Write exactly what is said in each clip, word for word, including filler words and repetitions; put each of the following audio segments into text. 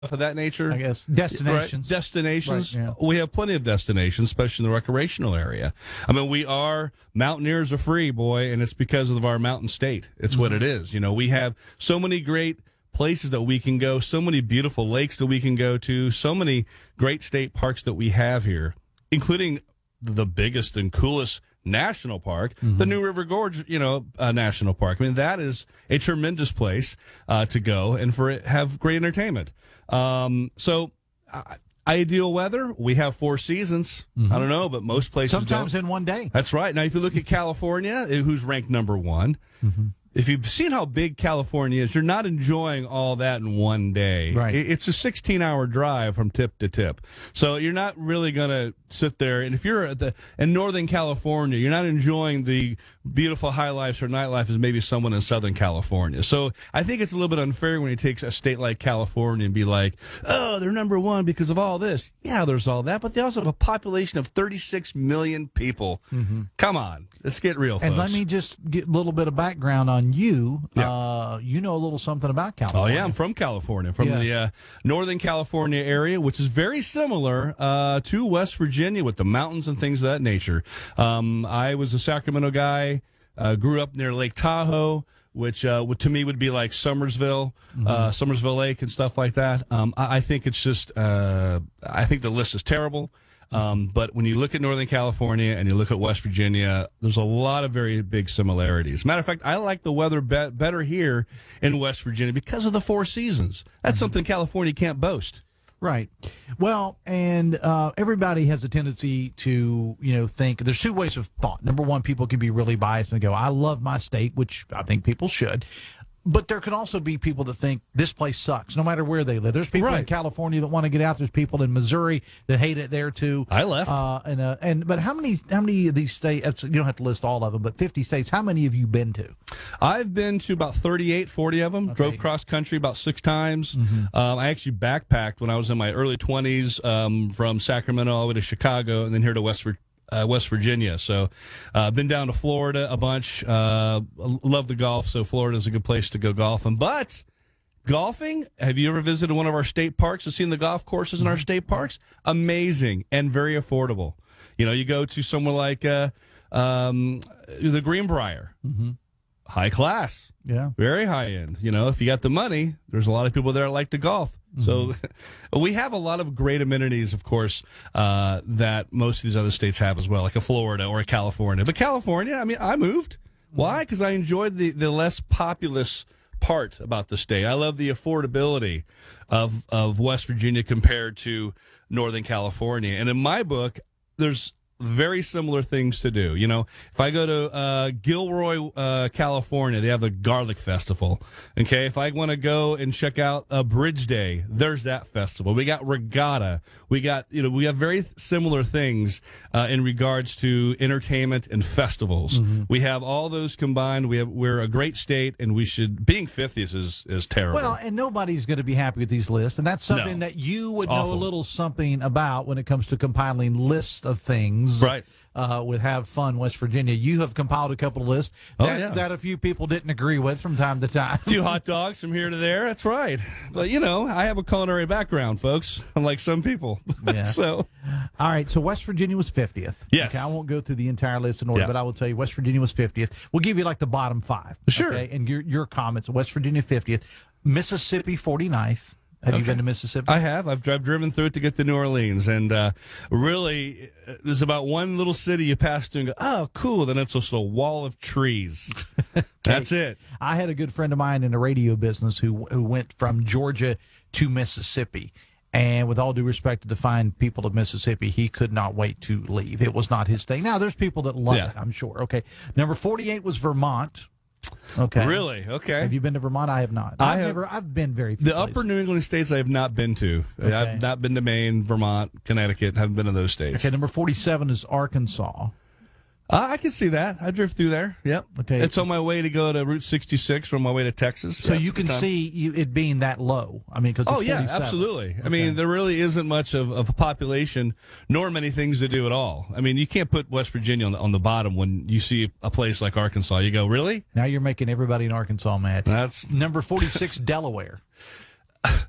of that nature. I guess destinations. Right? Destinations. Right, yeah. We have plenty of destinations, especially in the recreational area. I mean, we are mountaineers are free, boy, and it's because of our mountain state. It's mm-hmm. what it is. You know, we have so many great places that we can go, so many beautiful lakes that we can go to, so many great state parks that we have here, including the biggest and coolest national park, mm-hmm. the New River Gorge, you know, uh, National Park. I mean, that is a tremendous place uh, to go and for it have great entertainment. Um, so, uh, ideal weather, we have four seasons. Mm-hmm. I don't know, but most places sometimes don't. in one day. That's right. Now, if you look at California, who's ranked number one, mm-hmm. if you've seen how big California is, you're not enjoying all that in one day. Right. It's a sixteen-hour drive from tip to tip. So you're not really going to sit there. And if you're at the, in Northern California, you're not enjoying the beautiful high life or nightlife as maybe someone in Southern California. So I think it's a little bit unfair when you take a state like California and be like, oh, they're number one because of all this. Yeah, there's all that. But they also have a population of thirty-six million people. Mm-hmm. Come on. Let's get real, folks. And let me just get a little bit of background on you. Yeah. Uh, you know a little something about California. Oh, yeah, I'm from California, from yeah. the uh, Northern California area, which is very similar uh, to West Virginia with the mountains and things of that nature. Um, I was a Sacramento guy, uh, grew up near Lake Tahoe, which uh, would, to me would be like Somersville, mm-hmm. uh, Somersville Lake and stuff like that. Um, I, I think it's just, uh, I think the list is terrible. Um, but when you look at Northern California and you look at West Virginia, there's a lot of very big similarities. Matter of fact, I like the weather be- better here in West Virginia because of the four seasons. That's mm-hmm. something California can't boast. Right. Well, and uh, everybody has a tendency to, you know, think there's two ways of thought. Number one, people can be really biased and go, I love my state, which I think people should. But there can also be people that think this place sucks, no matter where they live. There's people right. in California that want to get out. There's people in Missouri that hate it there too. I left. Uh, and uh, and but how many how many of these states? You don't have to list all of them, but fifty states. How many have you been to? I've been to about thirty-eight, forty of them. Okay. Drove cross country about six times. Mm-hmm. Um, I actually backpacked when I was in my early twenties um, from Sacramento all the way to Chicago, and then here to West Virginia. Uh, West Virginia. So I've uh, been down to Florida a bunch. Uh, love the golf, so Florida's a good place to go golfing. But golfing, have you ever visited one of our state parks and seen the golf courses in our state parks? Amazing and very affordable. You know, you go to somewhere like uh, um, the Greenbrier. Mm-hmm. High class. Yeah. Very high end. You know, if you got the money, there's a lot of people there that like to golf. Mm-hmm. So we have a lot of great amenities, of course, uh, that most of these other states have as well, like a Florida or a California. But California, I mean, I moved. Why? Because I enjoyed the, the less populous part about the state. I love the affordability of, of West Virginia compared to Northern California. And in my book, there's very similar things to do. You know, if I go to uh, Gilroy, uh, California, they have the Garlic Festival. Okay, if I want to go and check out uh, Bridge Day, there's that festival. We got Regatta. We got, you know, we have very similar things uh, in regards to entertainment and festivals. Mm-hmm. We have all those combined. We have we're a great state, and we should being fiftieth is is terrible. Well, and nobody's going to be happy with these lists, and that's something no. that you would Awful. know a little something about when it comes to compiling lists of things. Right. Uh, with Have Fun, West Virginia. You have compiled a couple of lists that, oh, yeah. that a few people didn't agree with from time to time. A few hot dogs from here to there. That's right. But, you know, I have a culinary background, folks, unlike some people. Yeah. so, All right, so West Virginia was fiftieth. Yes. Okay, I won't go through the entire list in order, yeah. but I will tell you West Virginia was fiftieth. We'll give you like the bottom five. Sure. Okay? And your, your comments. West Virginia fiftieth. Mississippi forty-ninth. Have okay. you been to Mississippi? I have. I've, I've driven through it to get to New Orleans. And uh, really, there's about one little city you pass through and go, oh, cool. Then it's just a wall of trees. okay. That's it. I had a good friend of mine in the radio business who who went from Georgia to Mississippi. And with all due respect to the fine people of Mississippi, he could not wait to leave. It was not his thing. Now, there's people that love yeah. it, I'm sure. Okay. Number forty-eight was Vermont. Okay. Really? Okay. Have you been to Vermont? I have not. I I've have, never. I've been very few The places. upper New England states I have not been to. Okay. I've not been to Maine, Vermont, Connecticut. Haven't been to those states. Okay. Number forty-seven is Arkansas. Uh, I can see that. I drift through there. Yep. Okay. It's on my way to go to Route sixty-six from my way to Texas. So That's you can time. see you, it being that low. I mean, because oh yeah, absolutely. Okay. I mean, there really isn't much of, of a population, nor many things to do at all. I mean, you can't put West Virginia on the, on the bottom when you see a place like Arkansas. You go, really? Now you're making everybody in Arkansas mad. That's number forty-six, Delaware.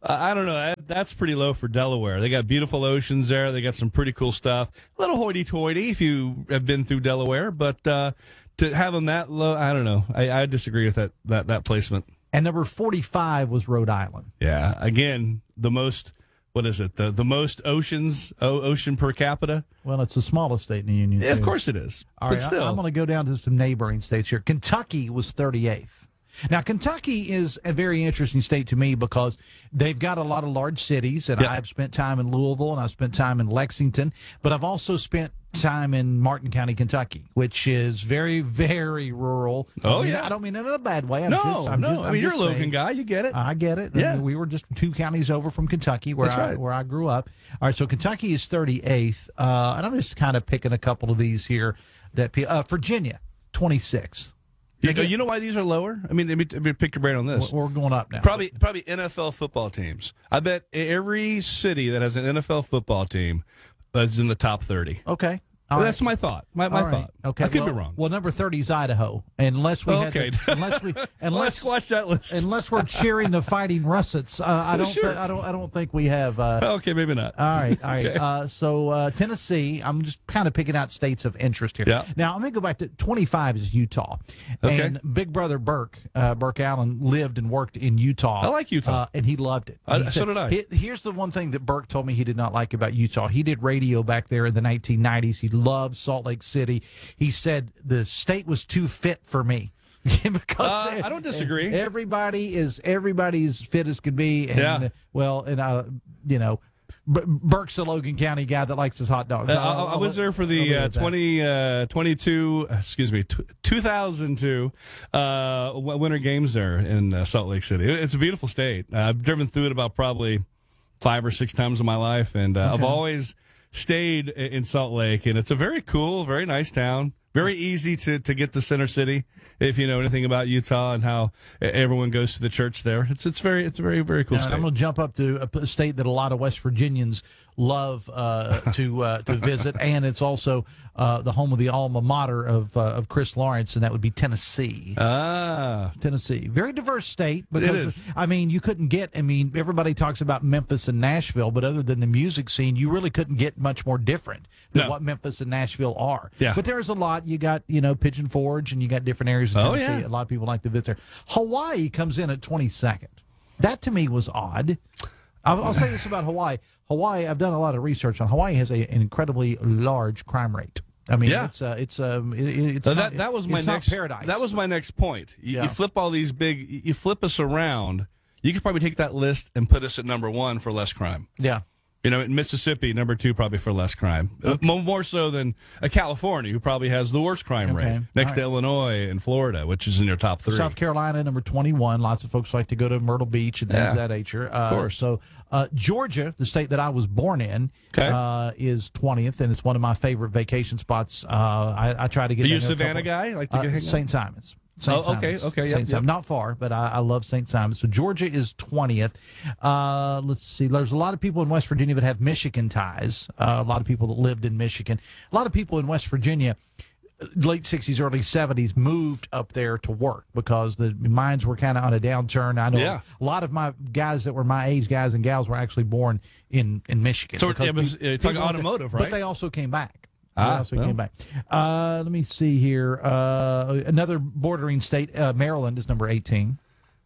I don't know. That- That's pretty low for Delaware. They got beautiful oceans there. They got some pretty cool stuff. A little hoity-toity if you have been through Delaware, but uh, to have them that low, I don't know. I, I disagree with that, that that placement. And number forty-five was Rhode Island. Yeah. Again, the most. What is it? The the most oceans o- ocean per capita? Well, it's the smallest state in the union. Yeah, of too. course it is. All but right, still, I, I'm going to go down to some neighboring states here. Kentucky was thirty-eighth. Now, Kentucky is a very interesting state to me because they've got a lot of large cities, and Yeah. I've spent time in Louisville, and I've spent time in Lexington, but I've also spent time in Martin County, Kentucky, which is very, very rural. Oh, I mean, yeah. I don't mean it in a bad way. I'm no, just, I'm no. just, I I'm mean, you're a just Logan saying- guy. You get it. I get it. Yeah. I mean, we were just two counties over from Kentucky, where That's I right. where I grew up. All right, so Kentucky is thirty-eighth, uh, and I'm just kind of picking a couple of these here. That pe- uh, Virginia, twenty-sixth. You, you know why these are lower? I mean, let me, let me pick your brain on this. We're going up now. Probably, probably N F L football teams. I bet every city that has an N F L football team is in the top thirty. Okay. Well, All that's right. my thought. My, my All right. thought. Okay. I could well, be wrong. Well, number thirty is Idaho, unless we Oh, had okay. to- unless we Let's unless watch that list. unless we're cheering the Fighting Russets. Uh, I don't. Sure. Th- I don't. I don't think we have. Uh, okay, maybe not. All right, all right. Okay. Uh, so uh, Tennessee, I'm just kind of picking out states of interest here. Yeah. Now, I'm going to go back to twenty-five is Utah. Okay. And Big Brother Burke, uh, Burke Allen, lived and worked in Utah. I like Utah. Uh, and he loved it. I- He so did I. he- here's the one thing that Burke told me he did not like about Utah. He did radio back there in the nineteen nineties. He loved Salt Lake City. He said the state was too fit for me. because Uh, I don't disagree. Everybody is everybody's fit as can be, and Yeah. well, and uh, you know, B- Burke's a Logan County guy that likes his hot dogs. Uh, I'll- I, I I'll was let- there for I'll leave the it uh, at that. twenty, uh, twenty-two, excuse me, t- two thousand two uh, w- Winter Games there in uh, Salt Lake City. It- It's a beautiful state. Uh, I've driven through it about probably five or six times in my life, and uh, I've always stayed i- in Salt Lake, and it's a very cool, very nice town. Very easy to, to get to Center City if you know anything about Utah and how everyone goes to the church there. It's it's very it's a very very cool Now, state. I'm going to jump up to a p- state that a lot of West Virginians love uh, to uh, to visit, and it's also uh, the home of the alma mater of uh, of Chris Lawrence, and that would be Tennessee. Ah, Tennessee, very diverse state because is. I mean you couldn't get. I mean everybody talks about Memphis and Nashville, but other than the music scene, you really couldn't get much more different than No. what Memphis and Nashville are. Yeah. But there's a lot. You got you know Pigeon Forge, and you got different areas of Oh, Tennessee. yeah. A lot of people like to visit there. Hawaii comes in at twenty-second. That to me was odd. I'll, I'll say this about Hawaii. Hawaii, I've done a lot of research on. Hawaii has a, an incredibly large crime rate. I mean, Yeah. it's uh, it's um, it, it's So not, that that was my it's next not paradise. That was my next point. You, Yeah. you flip all these big. You flip us around. You could probably take that list and put us at number one for less crime. yeah. You know, in Mississippi, number two probably for less crime. Uh, mo- more so than uh, California, who probably has the worst crime Okay. rate, next All to right. Illinois and Florida, which is in your top three. South Carolina, number twenty-one. Lots of folks like to go to Myrtle Beach and things Yeah. of that nature. Uh, Of course. So uh, Georgia, the state that I was born in, Okay. uh, is twentieth, and it's one of my favorite vacation spots. Uh, I, I try to get Are you a down there Savannah couple- guy? Like to Uh, get hang out? Saint Simons. Saint Oh, okay, Simons. okay, yep, Saint yep. Simons. Not far, but I, I love Saint Simons. So Georgia is twentieth. Uh, let's see. There's a lot of people in West Virginia that have Michigan ties. Uh, a lot of people that lived in Michigan. A lot of people in West Virginia, late sixties, early seventies, moved up there to work because the mines were kind of on a downturn. I know Yeah. a lot of my guys that were my age, guys and gals, were actually born in, in Michigan. So, because yeah, but, pe- uh, you're people talking went there. automotive, But right? they also came back. They Ah, also well. came back. Uh, let me see here. Uh, another bordering state, uh, Maryland, is number eighteen.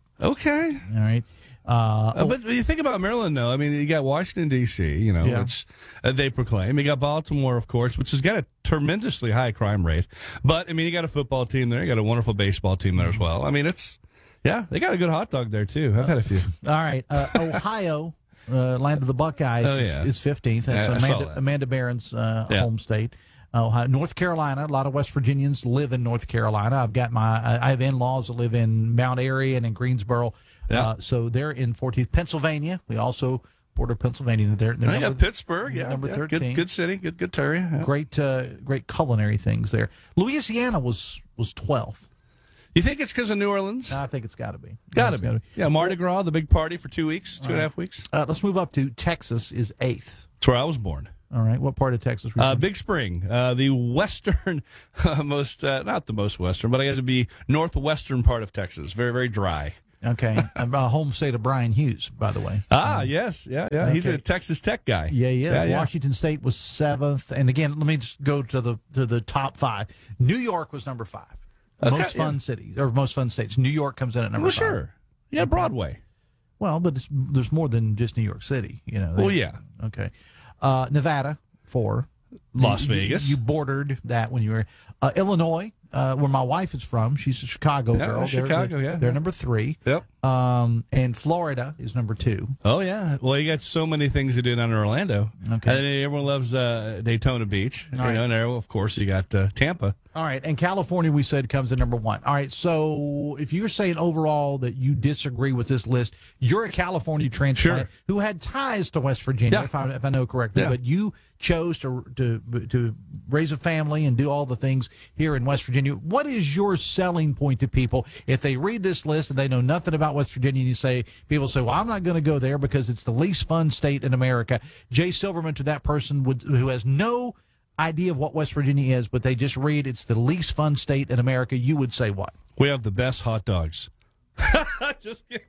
Okay. All right. Uh, Uh, but you think about Maryland, though. I mean, you got Washington, D C, you know, Yeah. which uh, they proclaim. You got Baltimore, of course, which has got a tremendously high crime rate. But, I mean, you got a football team there. You got a wonderful baseball team there as well. I mean, it's, yeah, they got a good hot dog there, too. I've had a few. all right. Uh, Ohio, uh, land of the Buckeyes, Oh, yeah. is, is fifteenth. That's Yeah, I saw Amanda, that. Amanda Barron's uh, Yeah. home state. Ohio. North Carolina, a lot of West Virginians live in North Carolina. I've got my, I I have in-laws that live in Mount Airy and in Greensboro. Yeah. Uh, so they're in fourteenth. Pennsylvania, we also border Pennsylvania. They're, they're I got number- Pittsburgh, yeah. number yeah, thirteen. Good, good city, good, good area. Yeah. Great, uh, great culinary things there. Louisiana was was twelfth. You think it's because of New Orleans? I think it's got to be. Got to It's be. gotta Yeah, Mardi Gras, the big party for two weeks, two and a half weeks. Uh, let's move up to Texas is eighth. That's where I was born. All right, what part of Texas? Were you Uh, from? Big Spring, uh, the western, uh, most, uh, not the most western, but I guess it'd be northwestern part of Texas. Very, very dry. Okay. uh, home state of Brian Hughes, by the way. Ah, um, yes. Yeah, yeah. Okay. He's a Texas Tech guy. Yeah, yeah. yeah Washington yeah. State was seventh. And again, let me just go to the to the top five. New York was number five. Okay, most fun yeah. cities, or most fun states. New York comes in at number well, five. Sure. Yeah, Broadway. Well, but it's, there's more than just New York City. You know. They, well, yeah. Okay. Uh, Nevada, four. Las you, Vegas. You, you bordered that when you were. Uh, Illinois, uh, where my wife is from. She's a Chicago yeah, girl. Chicago, they're, yeah. They're number three. Yep. Um, and Florida is number two. Oh, yeah. Well, you got so many things to do down in Orlando. Okay. And everyone loves uh, Daytona Beach. All you right. know, and there, of course, you got uh, Tampa. All right. And California, we said, comes in number one. All right. So if you're saying overall that you disagree with this list, you're a California transplant sure. who had ties to West Virginia, yeah. if, I, if I know correctly. Yeah. But you chose to, to to raise a family and do all the things here in West Virginia. What is your selling point to people if they read this list and they know nothing about West Virginia? And you say, people say, well, I'm not going to go there because it's the least fun state in America. Jay Silverman, to that person would, who has no idea of what West Virginia is, but they just read it's the least fun state in America, you would say what? We have the best hot dogs. Just kidding.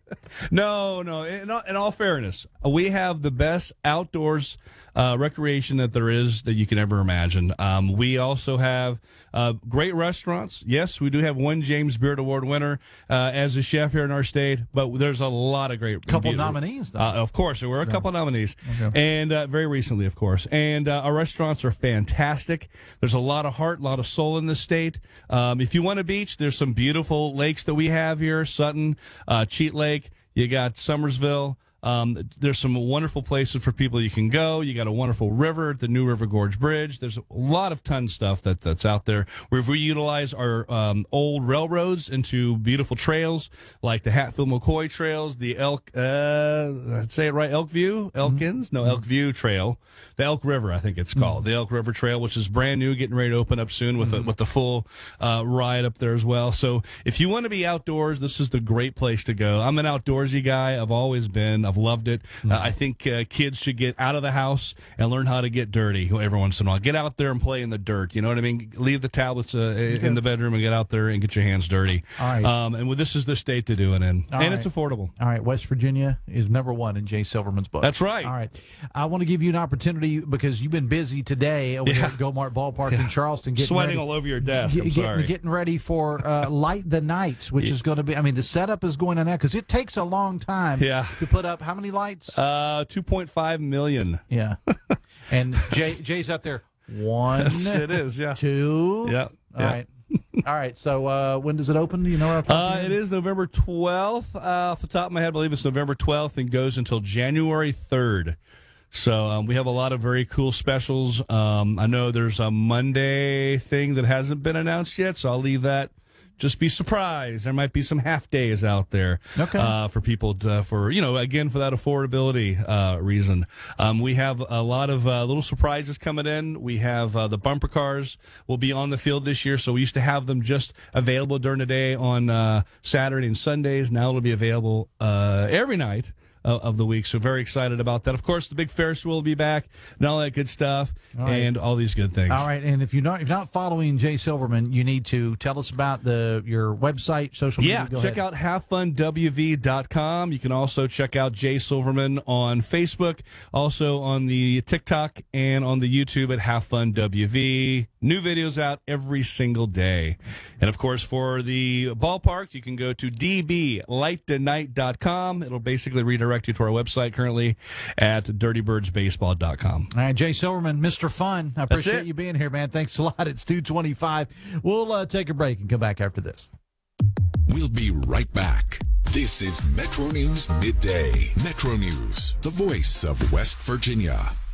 No, no. In all, in all fairness, we have the best outdoors uh, recreation that there is that you can ever imagine. Um, we also have uh, great restaurants. Yes, we do have one James Beard Award winner uh, as a chef here in our state, but there's a lot of great couple nominees. Though. Uh, of course, there were a yeah. couple nominees, okay. and uh, very recently, of course. And uh, our restaurants are fantastic. There's a lot of heart, a lot of soul in the state. Um, if you want a beach, there's some beautiful lakes that we have here: Sutton, uh, Cheat Lake. You got Summersville. Um, there's some wonderful places for people you can go. You got a wonderful river, the New River Gorge Bridge. There's a lot of ton stuff that, that's out there. We've reutilised our um, old railroads into beautiful trails like the Hatfield-McCoy trails, the Elk, uh, I'd say it right, Elk View? Elkins? Mm-hmm. No, Elk View Trail. The Elk River, I think it's called. Mm-hmm. The Elk River Trail, which is brand new, getting ready to open up soon with, mm-hmm. a, with the full uh, ride up there as well. So if you want to be outdoors, this is the great place to go. I'm an outdoorsy guy. I've always been. I've loved it. Mm-hmm. Uh, I think uh, kids should get out of the house and learn how to get dirty every once in a while. Get out there and play in the dirt. You know what I mean? Leave the tablets uh, okay. in the bedroom and get out there and get your hands dirty. All right. Um, and well, this is the state to do it in. All and right. it's affordable. All right. West Virginia is number one in Jay Silverman's book. That's right. All right. I want to give you an opportunity because you've been busy today over yeah. at Go-Mart Ballpark yeah. in Charleston. Getting Sweating ready, all over your desk. I'm getting, sorry. Getting ready for uh, Light the Night, which yeah. is going to be, I mean, the setup is going on now because it takes a long time yeah. to put up how many lights? Uh, two point five million. Yeah. And Jay, Jay's out there. One. Yes, it is, yeah. Two. Yeah. All yeah. right. All right. So uh, when does it open? Do you know? Uh, it is November twelfth. Uh, off the top of my head, I believe it's November twelfth and goes until January third. So um, we have a lot of very cool specials. Um, I know there's a Monday thing that hasn't been announced yet, so I'll leave that. Just be surprised. There might be some half days out there okay. uh, for people to, for, you know, again, for that affordability uh, reason. Um, we have a lot of uh, little surprises coming in. We have uh, the bumper cars will be on the field this year. So we used to have them just available during the day on uh, Saturday and Sundays. Now it'll be available uh, every night of the week. So very excited about that. Of course, the big Ferris wheel will be back and all that good stuff all right. and all these good things. All right. And if you're not, if you're not following Jay Silverman, you need to tell us about the your website, social media. Yeah, Go check ahead. out have fun w v dot com. You can also check out Jay Silverman on Facebook, also on the TikTok and on the YouTube at Have Fun W V. New videos out every single day. And of course, for the ballpark, you can go to d b light the night dot com. It'll basically redirect you to our website currently at dirty birds baseball dot com. All right, Jay Silverman, Mister Fun. I appreciate you being here, man. Thanks a lot. It's two twenty-five. We'll uh, take a break and come back after this. We'll be right back. This is Metro News Midday. Metro News, the voice of West Virginia.